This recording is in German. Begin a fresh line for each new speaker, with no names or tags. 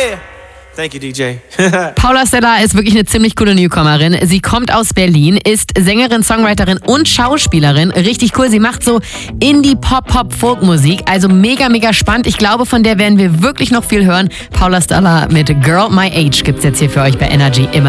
Yeah. Thank you, DJ.
Paula Stella ist wirklich eine ziemlich coole Newcomerin. Sie kommt aus Berlin, ist Sängerin, Songwriterin und Schauspielerin. Richtig cool. Sie macht so Indie-Pop-Pop-Folk-Musik. Also mega, mega spannend. Ich glaube, von der werden wir wirklich noch viel hören. Paula Stella mit Girl My Age gibt's jetzt hier für euch bei Energy immer.